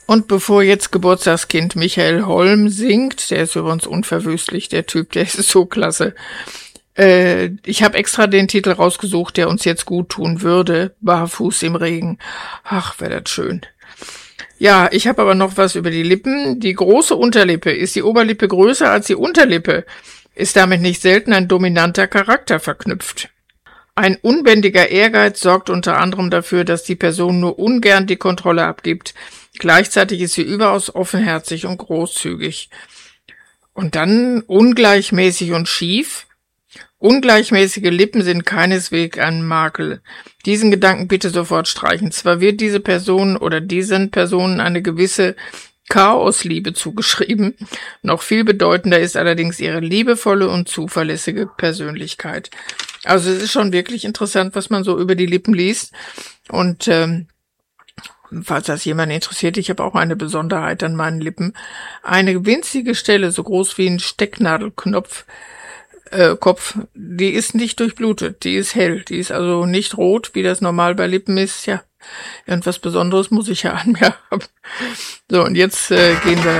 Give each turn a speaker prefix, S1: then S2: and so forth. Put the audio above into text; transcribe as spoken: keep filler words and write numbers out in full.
S1: Und bevor jetzt Geburtstagskind Michael Holm singt, der ist übrigens unverwüstlich, der Typ, der ist so klasse. Äh, ich habe extra den Titel rausgesucht, der uns jetzt gut tun würde. Barfuß im Regen. Ach, wäre das schön. Ja, ich habe aber noch was über die Lippen. Die große Unterlippe. Ist die Oberlippe größer als die Unterlippe? Ist damit nicht selten ein dominanter Charakter verknüpft. Ein unbändiger Ehrgeiz sorgt unter anderem dafür, dass die Person nur ungern die Kontrolle abgibt. Gleichzeitig ist sie überaus offenherzig und großzügig. Und dann ungleichmäßig und schief. Ungleichmäßige Lippen sind keineswegs ein Makel. Diesen Gedanken bitte sofort streichen. Zwar wird diese Person oder diesen Personen eine gewisse Chaosliebe zugeschrieben. Noch viel bedeutender ist allerdings ihre liebevolle und zuverlässige Persönlichkeit. Also es ist schon wirklich interessant, was man so über die Lippen liest. Und ähm, falls das jemand interessiert, ich habe auch eine Besonderheit an meinen Lippen. Eine winzige Stelle, so groß wie ein Stecknadelknopf, äh, Kopf, die ist nicht durchblutet, die ist hell. Die ist also nicht rot, wie das normal bei Lippen ist. Ja, irgendwas Besonderes muss ich ja an mir haben. So, und jetzt äh, gehen wir